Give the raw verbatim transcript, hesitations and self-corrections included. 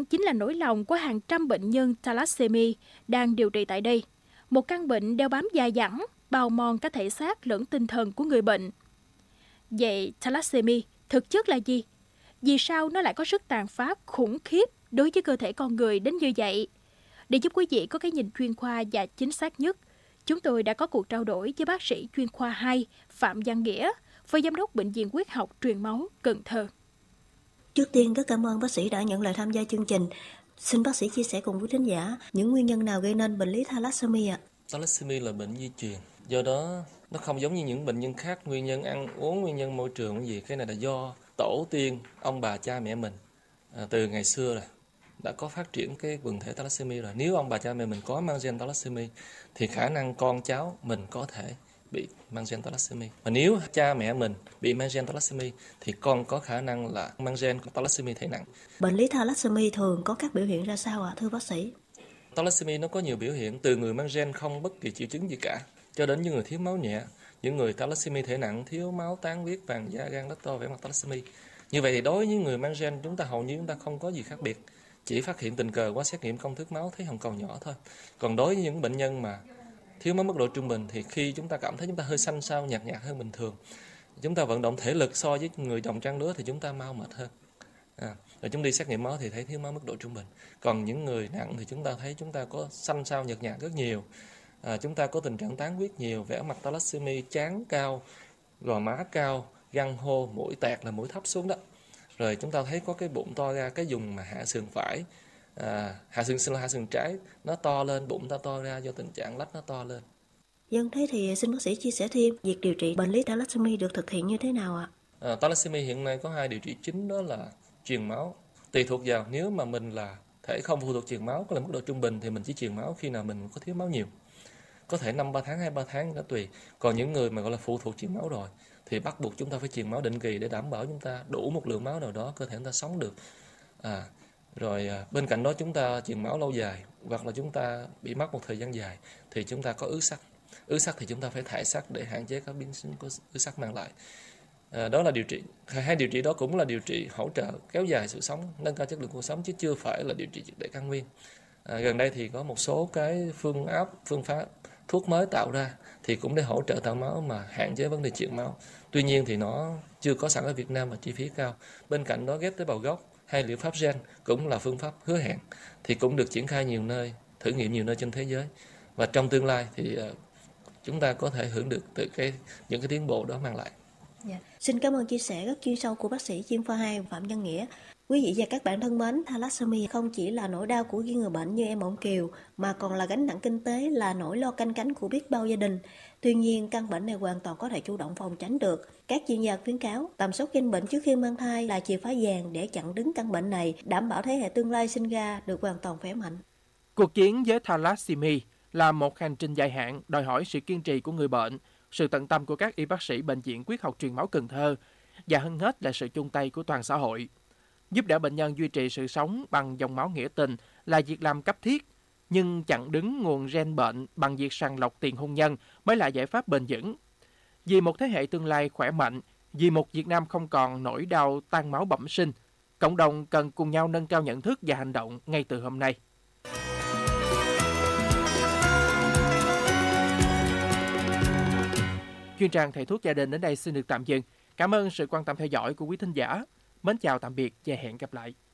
cũng chính là nỗi lòng của hàng trăm bệnh nhân thalassemia đang điều trị tại đây. Một căn bệnh đeo bám dai dẳng, bào mòn cả thể xác lẫn tinh thần của người bệnh. Vậy thalassemia thực chất là gì? Vì sao nó lại có sức tàn phá khủng khiếp đối với cơ thể con người đến như vậy? Để giúp quý vị có cái nhìn chuyên khoa và chính xác nhất, chúng tôi đã có cuộc trao đổi với bác sĩ chuyên khoa hai Phạm Văn Nghĩa, Phó Giám đốc Bệnh viện Huyết học Truyền máu Cần Thơ. Trước tiên rất cảm ơn bác sĩ đã nhận lời tham gia chương trình. Xin bác sĩ chia sẻ cùng với thính giả những nguyên nhân nào gây nên bệnh lý thalassemia ạ? Thalassemia là bệnh di truyền, do đó nó không giống như những bệnh nhân khác, nguyên nhân ăn uống, nguyên nhân môi trường cái gì. Cái này là do tổ tiên, ông bà cha mẹ mình à, từ ngày xưa rồi đã có phát triển cái quần thể thalassemia rồi. Nếu ông bà cha mẹ mình có mang gen thalassemia thì khả năng con cháu mình có thể bị mang gen thalassemia. Và nếu cha mẹ mình bị mang gen thalassemia thì con có khả năng là mang gen thalassemia thể nặng. Bệnh lý thalassemia thường có các biểu hiện ra sao ạ, thưa bác sĩ? Thalassemia nó có nhiều biểu hiện, từ người mang gen không bất kỳ triệu chứng gì cả cho đến những người thiếu máu nhẹ, những người thalassemia thể nặng, thiếu máu, tán huyết, vàng da, gan, đất to, vẻ mặt thalassemia. Như vậy thì đối với những người mang gen chúng ta hầu như chúng ta không có gì khác biệt, chỉ phát hiện tình cờ qua xét nghiệm công thức máu thấy hồng cầu nhỏ thôi. Còn đối với những bệnh nhân mà thiếu máu mức độ trung bình thì khi chúng ta cảm thấy chúng ta hơi xanh xao, nhạt nhạt hơn bình thường, chúng ta vận động thể lực so với người đồng trang lứa thì chúng ta mau mệt hơn. À, rồi chúng đi xét nghiệm máu thì thấy thiếu máu mức độ trung bình. Còn những người nặng thì chúng ta thấy chúng ta có xanh xao nhợt nhạt rất nhiều. À, chúng ta có tình trạng tán huyết nhiều, vẻ mặt thalassemia, trán cao, gò má cao, răng hô, mũi tẹt là mũi thấp xuống đó. Rồi chúng ta thấy có cái bụng to ra, cái vùng mà hạ sườn phải, à, hạ sườn xin hạ sườn trái nó to lên, bụng ta to ra do tình trạng lách nó to lên. Dân thế thì xin bác sĩ chia sẻ thêm việc điều trị bệnh lý thalassemia được thực hiện như thế nào ạ? À, thalassemia hiện nay có hai điều trị chính, đó là truyền máu. Tùy thuộc vào nếu mà mình là thể không phụ thuộc truyền máu, có là mức độ trung bình thì mình chỉ truyền máu khi nào mình có thiếu máu nhiều. Có thể năm ba tháng hay ba tháng đó tùy. Còn những người mà gọi là phụ thuộc truyền máu rồi thì bắt buộc chúng ta phải truyền máu định kỳ để đảm bảo chúng ta đủ một lượng máu nào đó cơ thể chúng ta sống được. À, rồi à, bên cạnh đó chúng ta truyền máu lâu dài hoặc là chúng ta bị mất một thời gian dài thì chúng ta có ứ sắt. Ứ sắt thì chúng ta phải thải sắt để hạn chế các biến chứng của ứ sắt mang lại. À, đó là điều trị. Hai điều trị đó cũng là điều trị hỗ trợ kéo dài sự sống, nâng cao chất lượng cuộc sống chứ chưa phải là điều trị triệt để căn nguyên. À, gần đây thì có một số cái phương áp, phương pháp thuốc mới tạo ra thì cũng để hỗ trợ tạo máu mà hạn chế vấn đề chuyển máu. Tuy nhiên thì nó chưa có sẵn ở Việt Nam và chi phí cao. Bên cạnh đó ghép tế bào gốc hay liệu pháp gen cũng là phương pháp hứa hẹn thì cũng được triển khai nhiều nơi, thử nghiệm nhiều nơi trên thế giới. Và trong tương lai thì uh, chúng ta có thể hưởng được từ cái những cái tiến bộ đó mang lại. Yeah. Xin cảm ơn chia sẻ rất chuyên sâu của bác sĩ chuyên khoa hai Phạm Văn Nghĩa. Quý vị và các bạn thân mến, thalassemia không chỉ là nỗi đau của người bệnh như em Mộng Kiều mà còn là gánh nặng kinh tế, là nỗi lo canh cánh của biết bao gia đình. Tuy nhiên, căn bệnh này hoàn toàn có thể chủ động phòng tránh được. Các chuyên gia khuyến cáo tầm soát gen bệnh trước khi mang thai là chìa khóa vàng để chặn đứng căn bệnh này, đảm bảo thế hệ tương lai sinh ra được hoàn toàn khỏe mạnh. Cuộc chiến với thalassemia là một hành trình dài hạn, đòi hỏi sự kiên trì của người bệnh, sự tận tâm của các y bác sĩ Bệnh viện Huyết học Truyền máu Cần Thơ và hơn hết là sự chung tay của toàn xã hội. Giúp đỡ bệnh nhân duy trì sự sống bằng dòng máu nghĩa tình là việc làm cấp thiết, nhưng chặn đứng nguồn gen bệnh bằng việc sàng lọc tiền hôn nhân mới là giải pháp bền vững. Vì một thế hệ tương lai khỏe mạnh, vì một Việt Nam không còn nỗi đau tan máu bẩm sinh, cộng đồng cần cùng nhau nâng cao nhận thức và hành động ngay từ hôm nay. Chuyên trang Thầy thuốc gia đình đến đây xin được tạm dừng. Cảm ơn sự quan tâm theo dõi của quý thính giả. Mến chào tạm biệt và hẹn gặp lại.